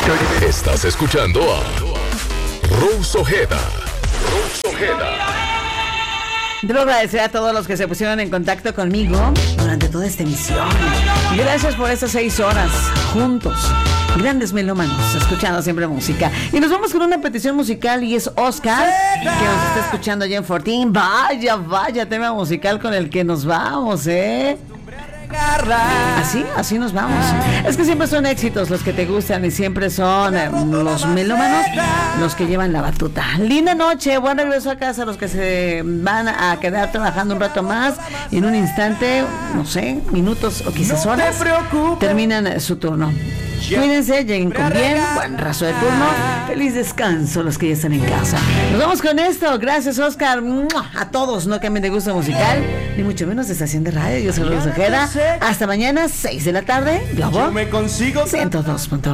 Estás escuchando a Rose Ojeda. Debo agradecer a todos los que se pusieron en contacto conmigo durante toda esta emisión. Gracias por estas 6 horas juntos, grandes melómanos, escuchando siempre música. Y nos vamos con una petición musical y es Oscar, que nos está escuchando allá en Fortín. Vaya tema musical con el que nos vamos, Así nos vamos. Es que siempre son éxitos los que te gustan y siempre son los melómanos los que llevan la batuta. Linda noche, buen regreso a casa los que se van a quedar trabajando un rato más y en un instante, no sé, minutos o quizás horas, terminan su turno. Cuídense, lleguen con bien, buen resto de turno, feliz descanso los que ya están en casa. Nos vamos con esto, gracias Oscar, a todos, no cambien de gusto musical, ni mucho menos de estación de radio. Yo soy Rose Ojeda, hasta mañana 6 de la tarde, Globo 102.1.